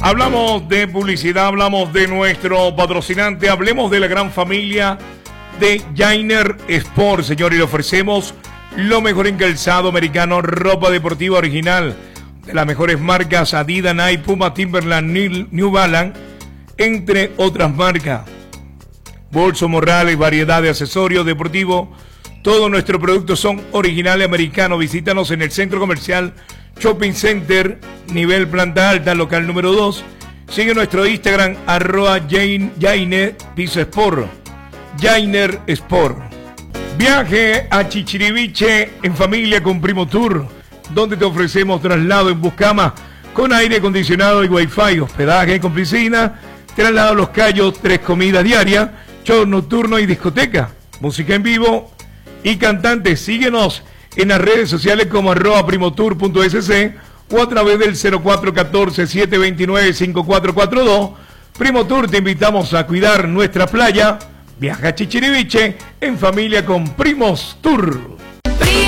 Hablamos de publicidad, hablamos de nuestro patrocinante, hablemos de la gran familia de Jainer Sport, señor, y le ofrecemos lo mejor en calzado americano, ropa deportiva original de las mejores marcas Adidas, Nike, Puma, Timberland, New Balance, entre otras marcas. Bolso, morrales, variedad de accesorios deportivos. Todos nuestros productos son originales americanos. Visítanos en el Centro Comercial Shopping Center, nivel planta alta, local número 2. Sigue nuestro Instagram, @Jainer Sport. Jainer Sport. Viaje a Chichiriviche en familia con Primo Tour, donde te ofrecemos traslado en Buscama con aire acondicionado y wifi, hospedaje con piscina, traslado a Los Cayos, 3 comidas diarias, show nocturno y discoteca, música en vivo y cantantes. Síguenos en las redes sociales como @primotour.sc o a través del 0414-729-5442. Primo Tour, te invitamos a cuidar nuestra playa. Viaja a Chichiriviche en familia con Primos Tour.